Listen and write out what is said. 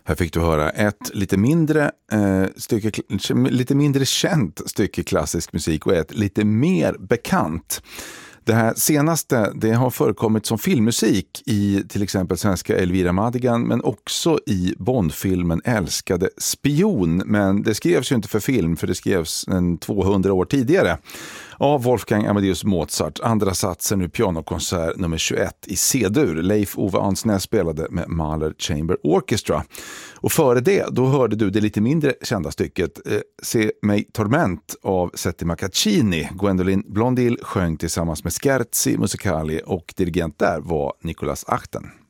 Här fick du höra ett lite mindre känt stycke klassisk musik och ett lite mer bekant. Det här senaste, det har förekommit som filmmusik i till exempel svenska Elvira Madigan, men också i Bondfilmen Älskade spion. Men det skrevs ju inte för film, för det skrevs 200 år tidigare av Wolfgang Amadeus Mozart. Andra satsen ur pianokonsert nummer 21 i C-dur. Leif Ove Ansnäs spelade med Mahler Chamber Orchestra. Och före det, då hörde du det lite mindre kända stycket Se mig torment av Settima Caccini. Gwendoline Blondil sjöng tillsammans med Scherzi Musicali och dirigent där var Nicolas Achten.